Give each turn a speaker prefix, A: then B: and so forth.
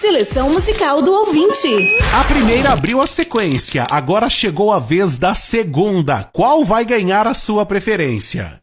A: Seleção musical do ouvinte.
B: A primeira abriu a sequência, agora chegou a vez da segunda. Qual vai ganhar a sua preferência?